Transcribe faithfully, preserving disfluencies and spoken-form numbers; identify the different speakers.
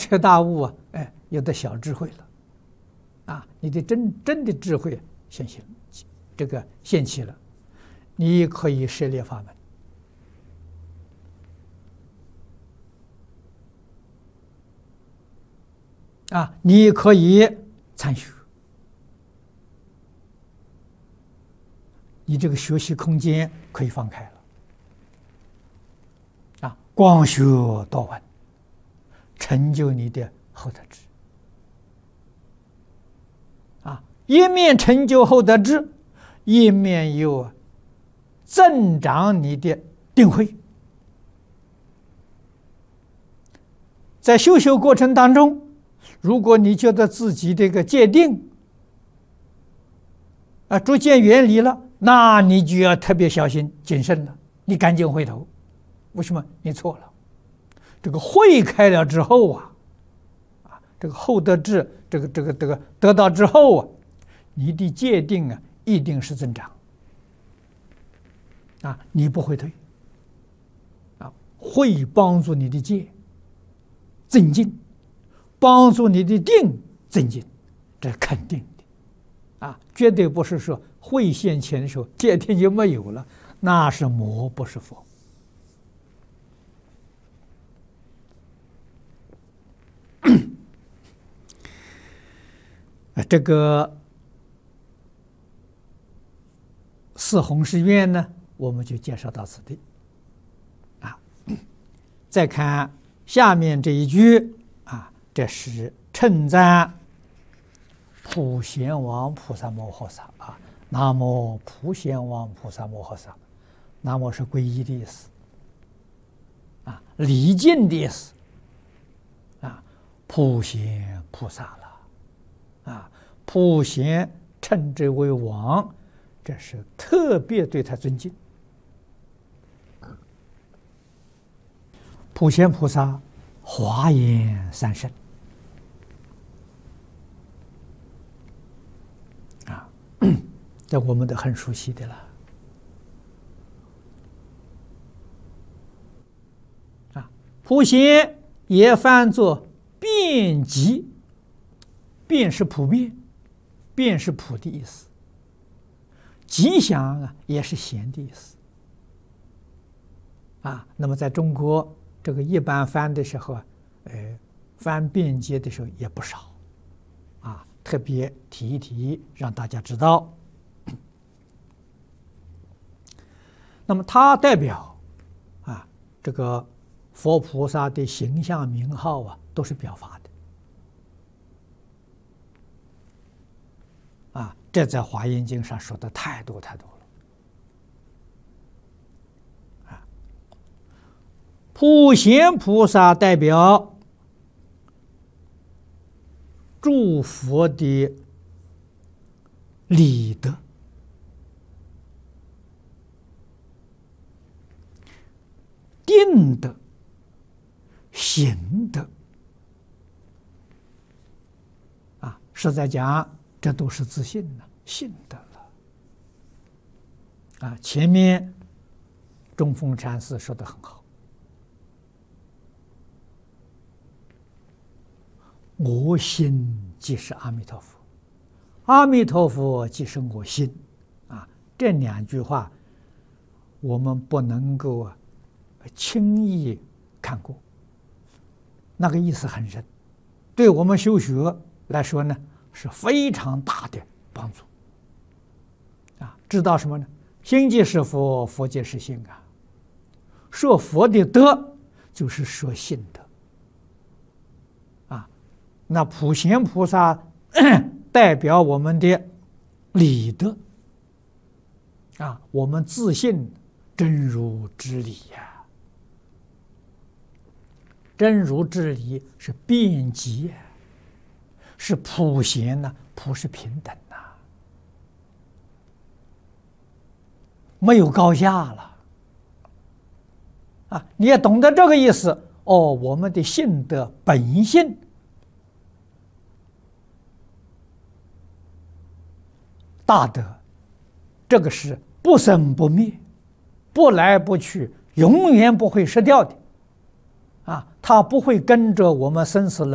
Speaker 1: 彻大悟啊，哎，有点小智慧了，啊，你的真真的智慧现行，这个现起了，你可以涉猎法门。啊，你可以参学，你这个学习空间可以放开了。啊，光学多闻，成就你的后得智。啊，一面成就后得智，一面又增长你的定慧。在修修过程当中，如果你觉得自己这个界定啊逐渐远离了，那你就要特别小心谨慎了，你赶紧回头。为什么？你错了。这个慧开了之后啊，啊，这个后得智，这个这个这个得到之后啊，你的界定啊一定是增长啊，你不会退啊，会帮助你的戒增进。帮助你的定增进，这是肯定的，啊，绝对不是说慧现前的时候戒定就没有了，那是魔，不是佛。啊，这个四弘誓愿呢，我们就介绍到此地，啊，再看下面这一句。这是称赞普贤王菩萨摩诃萨啊！南无普贤王菩萨摩诃萨，南无是皈依的意思啊，礼敬的意思啊，普贤菩萨了啊，普贤称之为王，这是特别对他尊敬。普贤菩萨华严三圣。这我们都很熟悉的了，啊，普贤也翻作遍及，遍是普遍，遍是普的意思，吉祥啊也是贤的意思，啊，那么在中国这个一般翻的时候啊，呃，翻遍及的时候也不少，啊，特别提一提，让大家知道。那么它代表啊，这个佛菩萨的形象名号啊，都是表法的啊，这在《华严经》上说的太多太多了啊。普贤菩萨代表诸佛的理德。定德、行德啊，实在讲，这都是自信了、信德了啊。前面中峰禅师说的很好，我心即是阿弥陀佛，阿弥陀佛即是我心啊。这两句话，我们不能够啊。轻易看过，那个意思很深，对我们修学来说呢是非常大的帮助啊！知道什么呢？心即是佛，佛即是心啊。说佛的德就是说信德啊。那普贤菩萨代表我们的理德啊，我们自信真如之理呀、啊。真如之理是遍及，是普贤呢，普是平等呐，没有高下了啊！你也懂得这个意思哦。我们的性德本性大德，这个是不生不灭，不来不去，永远不会失掉的。啊，它不会跟着我们生死轮